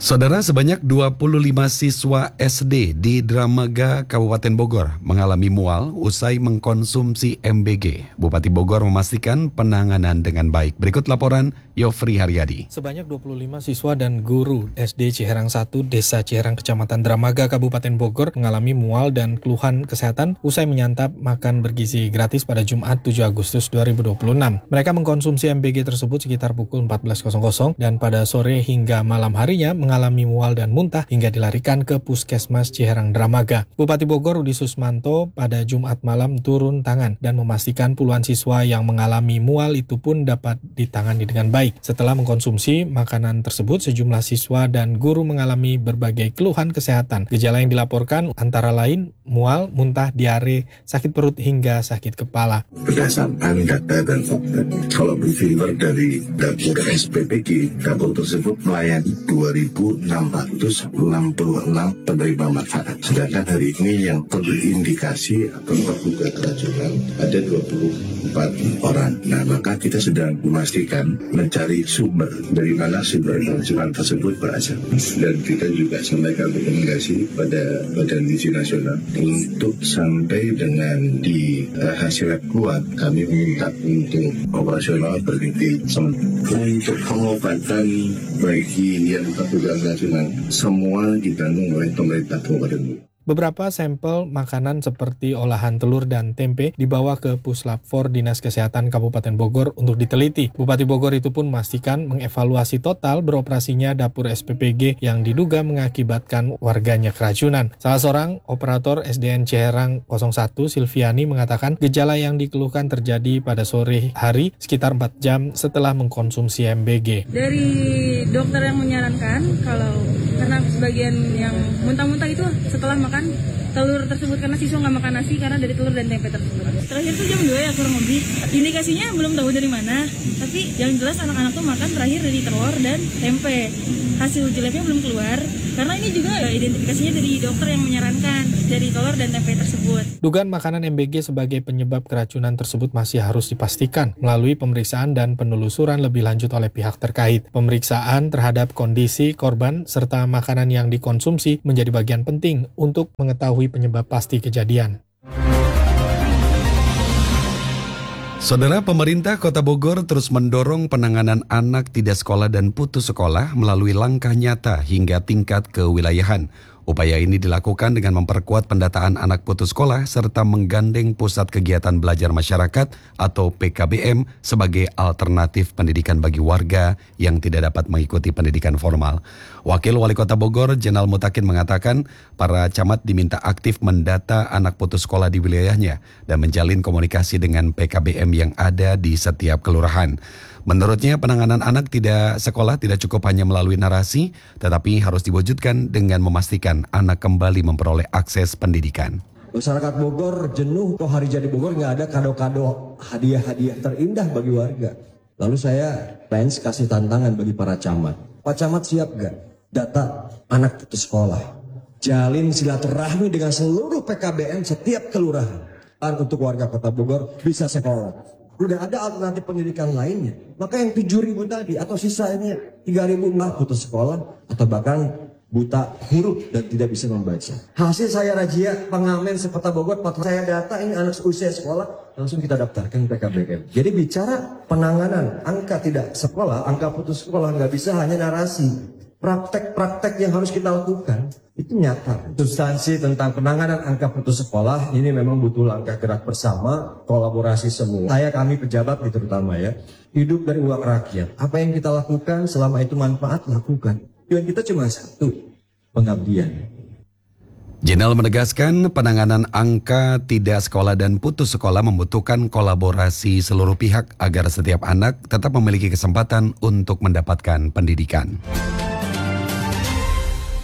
Saudara, sebanyak 25 siswa SD di Dramaga, Kabupaten Bogor mengalami mual usai mengkonsumsi MBG. Bupati Bogor memastikan penanganan dengan baik. Berikut laporan Yofri Haryadi. Sebanyak 25 siswa dan guru SD Ciherang 1, Desa Ciherang, Kecamatan Dramaga, Kabupaten Bogor mengalami mual dan keluhan kesehatan usai menyantap makan bergizi gratis pada Jumat 7 Agustus 2026. Mereka mengkonsumsi MBG tersebut sekitar pukul 14.00 dan pada sore hingga malam harinya mengalami mual dan muntah hingga dilarikan ke Puskesmas Ciherang Dramaga. Bupati Bogor Rudi Susmanto pada Jumat malam turun tangan dan memastikan puluhan siswa yang mengalami mual itu pun dapat ditangani dengan baik. Setelah mengkonsumsi makanan tersebut, sejumlah siswa dan guru mengalami berbagai keluhan kesehatan. Gejala yang dilaporkan antara lain mual, muntah, diare, sakit perut hingga sakit kepala. Berdasarkan data dan fakta, kalau fever dari dapur SPPG, dapur tersebut melayani 2.666 penerima manfaat. Sedangkan hari ini yang terindikasi atau terduga keracunan ada 24 orang. Nah, maka kita sedang memastikan mencari sumber dari mana sumber keracunan tersebut berasal. Dan kita juga sampaikan rekomendasi pada Badan Gizi Nasional untuk sampai dengan di hasil lab keluar, kami meminta untuk operasional berhenti untuk pengobatan bagi yang terduga keracunan semua ditanggung oleh pemerintah Kabupaten Bogor. Beberapa sampel makanan seperti olahan telur dan tempe dibawa ke Puslap 4 Dinas Kesehatan Kabupaten Bogor untuk diteliti. Bupati Bogor itu pun memastikan mengevaluasi total beroperasinya dapur SPPG yang diduga mengakibatkan warganya keracunan. Salah seorang operator SDN Ciherang 01, Silviani, mengatakan gejala yang dikeluhkan terjadi pada sore hari sekitar 4 jam setelah mengkonsumsi MBG. Dari dokter yang menyarankan kalau karena sebagian yang muntah-muntah itu setelah makan telur tersebut, karena siswa nggak makan nasi karena dari telur dan tempe tersebut. Terakhir tuh jam 2 ya kurang lebih. Indikasinya belum tahu dari mana, tapi yang jelas anak-anak tuh makan terakhir dari telur dan tempe. Hasil uji labnya belum keluar, karena ini juga identifikasinya dari dokter yang menyarankan dari telur dan tempe tersebut. Dugaan makanan MBG sebagai penyebab keracunan tersebut masih harus dipastikan melalui pemeriksaan dan penelusuran lebih lanjut oleh pihak terkait. Pemeriksaan terhadap kondisi korban serta makanan yang dikonsumsi menjadi bagian penting untuk mengetahui penyebab pasti kejadian. Saudara, pemerintah Kota Bogor terus mendorong penanganan anak tidak sekolah dan putus sekolah melalui langkah nyata hingga tingkat kewilayahan. Upaya ini dilakukan dengan memperkuat pendataan anak putus sekolah serta menggandeng Pusat Kegiatan Belajar Masyarakat atau PKBM sebagai alternatif pendidikan bagi warga yang tidak dapat mengikuti pendidikan formal. Wakil Wali Kota Bogor, Jenal Mutakin, mengatakan para camat diminta aktif mendata anak putus sekolah di wilayahnya dan menjalin komunikasi dengan PKBM yang ada di setiap kelurahan. Menurutnya, penanganan anak tidak sekolah tidak cukup hanya melalui narasi, tetapi harus diwujudkan dengan memastikan anak kembali memperoleh akses pendidikan. Masyarakat Bogor jenuh, kok hari jadi Bogor nggak ada kado-kado hadiah-hadiah terindah bagi warga. Lalu saya kasih tantangan bagi para camat. Pak Camat siap nggak data anak putus sekolah? Jalin silaturahmi dengan seluruh PKBM setiap kelurahan untuk warga Kota Bogor bisa sekolah. Udah ada alternatif pendidikan lainnya. Maka yang 7.000 tadi atau sisanya 3.000 putus sekolah atau bahkan buta huruf dan tidak bisa membaca. Hasil saya razia pengamen sekota Bogor, saya data ini anak usia sekolah, langsung kita daftarkan PKBM. Jadi bicara penanganan angka tidak sekolah, angka putus sekolah nggak bisa hanya narasi. Praktek-praktek yang harus kita lakukan itu nyata. Substansi tentang penanganan angka putus sekolah ini memang butuh langkah gerak bersama, kolaborasi semua. Kami pejabat terutama ya, hidup dari uang rakyat. Apa yang kita lakukan selama itu manfaat, lakukan. Tujuan kita cuma satu, pengabdian. Jenal menegaskan penanganan angka tidak sekolah dan putus sekolah membutuhkan kolaborasi seluruh pihak agar setiap anak tetap memiliki kesempatan untuk mendapatkan pendidikan.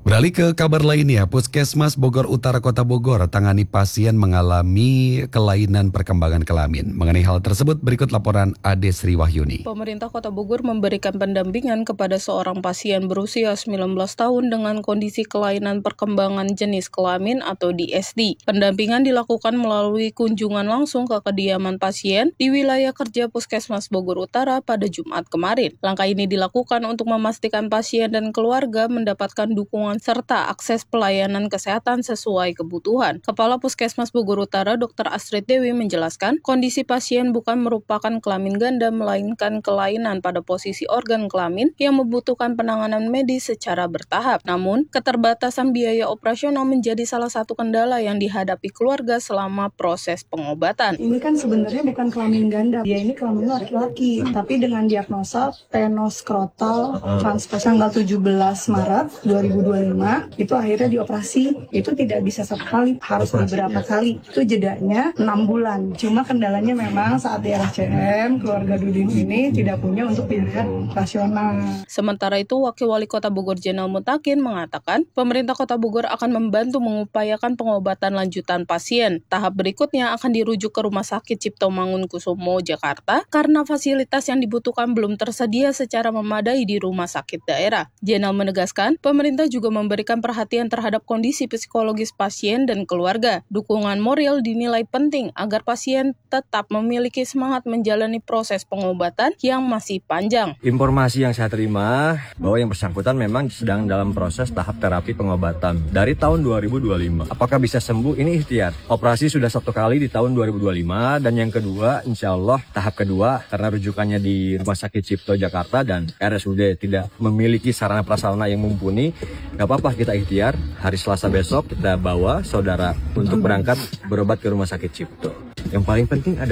Beralih ke kabar lainnya, Puskesmas Bogor Utara Kota Bogor tangani pasien mengalami kelainan perkembangan kelamin. Mengenai hal tersebut, berikut laporan Ade Sri Wahyuni. Pemerintah Kota Bogor memberikan pendampingan kepada seorang pasien berusia 19 tahun dengan kondisi kelainan perkembangan jenis kelamin atau DSD. Pendampingan dilakukan melalui kunjungan langsung ke kediaman pasien di wilayah kerja Puskesmas Bogor Utara pada Jumat kemarin. Langkah ini dilakukan untuk memastikan pasien dan keluarga mendapatkan dukungan serta akses pelayanan kesehatan sesuai kebutuhan. Kepala Puskesmas Bogor Utara, Dr. Astrid Dewi menjelaskan, kondisi pasien bukan merupakan kelamin ganda, melainkan kelainan pada posisi organ kelamin yang membutuhkan penanganan medis secara bertahap. Namun, keterbatasan biaya operasional menjadi salah satu kendala yang dihadapi keluarga selama proses pengobatan. Ini kan sebenarnya bukan kelamin ganda, dia ini kelamin laki-laki, tapi dengan diagnosa penoskrotal transpose tanggal 17 Maret 2025 itu akhirnya dioperasi. Itu tidak bisa sekali, harus beberapa kali. Itu jedanya 6 bulan. Cuma kendalanya memang saat di RSCM keluarga Dudin ini tidak punya untuk biaya operasional. Sementara itu, Wakil Wali Kota Bogor Jenal Mutakin mengatakan, pemerintah Kota Bogor akan membantu mengupayakan pengobatan lanjutan pasien. Tahap berikutnya akan dirujuk ke Rumah Sakit Cipto Mangunkusumo, Jakarta, karena fasilitas yang dibutuhkan belum tersedia secara memadai di rumah sakit daerah. Jenal menegaskan, pemerintah juga memberikan perhatian terhadap kondisi psikologis pasien dan keluarga. Dukungan moral dinilai penting agar pasien tetap memiliki semangat menjalani proses pengobatan yang masih panjang. Informasi yang saya terima bahwa yang bersangkutan memang sedang dalam proses tahap terapi pengobatan dari tahun 2025. Apakah bisa sembuh? Ini ikhtiar. Operasi sudah 1 kali di tahun 2025 dan yang kedua insya Allah tahap kedua karena rujukannya di Rumah Sakit Cipto Jakarta dan RSUD tidak memiliki sarana prasarana yang mumpuni. Gak apa-apa, kita ikhtiar. Hari Selasa besok kita bawa saudara untuk berangkat berobat ke Rumah Sakit Cipto. Yang paling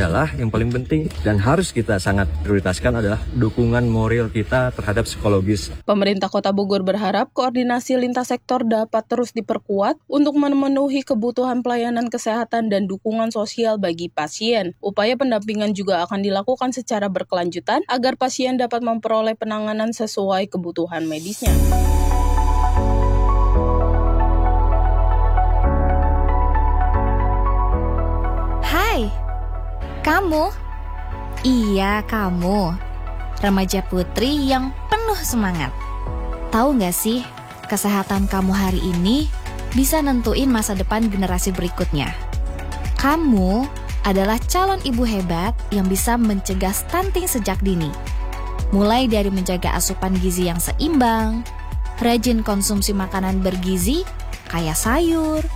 penting dan harus kita sangat prioritaskan adalah dukungan moral kita terhadap psikologis. Pemerintah Kota Bogor berharap koordinasi lintas sektor dapat terus diperkuat untuk memenuhi kebutuhan pelayanan kesehatan dan dukungan sosial bagi pasien. Upaya pendampingan juga akan dilakukan secara berkelanjutan agar pasien dapat memperoleh penanganan sesuai kebutuhan medisnya. Hai, kamu? Iya, kamu. Remaja putri yang penuh semangat. Tahu nggak sih, kesehatan kamu hari ini bisa nentuin masa depan generasi berikutnya. Kamu adalah calon ibu hebat yang bisa mencegah stunting sejak dini. Mulai dari menjaga asupan gizi yang seimbang, rajin konsumsi makanan bergizi, kayak sayur,